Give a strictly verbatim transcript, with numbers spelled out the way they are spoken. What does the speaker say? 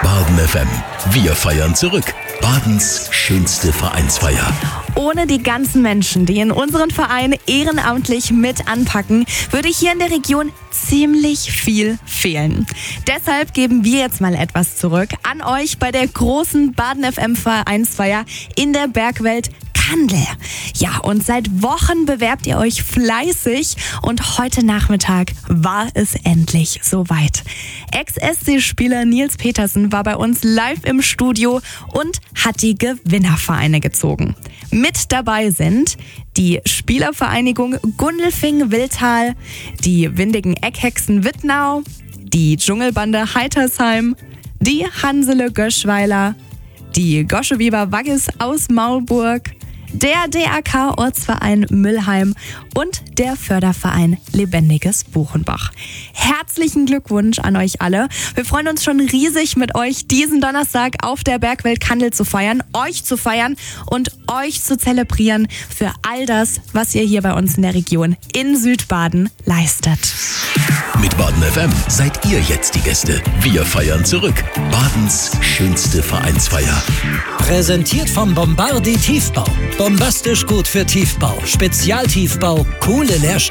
Baden F M. Wir feiern zurück. Badens schönste Vereinsfeier. Ohne die ganzen Menschen, die in unseren Verein ehrenamtlich mit anpacken, würde hier in der Region ziemlich viel fehlen. Deshalb geben wir jetzt mal etwas zurück an euch bei der großen Baden F M Vereinsfeier in der Bergwelt Kandel. Ja, und seit Wochen bewerbt ihr euch fleißig und heute Nachmittag war es endlich soweit. Ex-S C-Spieler Nils Petersen war bei uns live im Studio und hat die Gewinnervereine gezogen. Mit dabei sind die Spielervereinigung Gundelfing-Willtal, die Windigen Eckhexen Wittnau, die Dschungelbande Heitersheim, die Hansele Göschweiler, die Goscheweber Waggis aus Maulburg, der D A K-Ortsverein Müllheim und der Förderverein Lebendiges Buchenbach. Herzlichen Glückwunsch an euch alle. Wir freuen uns schon riesig, mit euch diesen Donnerstag auf der Bergwelt Kandel zu feiern, euch zu feiern und euch zu zelebrieren für all das, was ihr hier bei uns in der Region in Südbaden leistet. Mit Baden F M seid ihr jetzt die Gäste. Wir feiern zurück. Badens schönste Vereinsfeier. Präsentiert vom Bombardi Tiefbau. Bombastisch gut für Tiefbau. Spezialtiefbau, coole Leerstände.